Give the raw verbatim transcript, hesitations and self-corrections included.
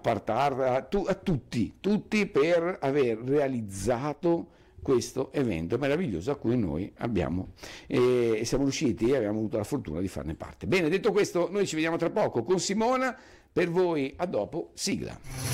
Partar, a, tu, a tutti, tutti per aver realizzato questo evento meraviglioso a cui noi abbiamo e eh, siamo riusciti e abbiamo avuto la fortuna di farne parte. Bene, detto questo, noi ci vediamo tra poco con Simona. Per voi, a dopo, sigla.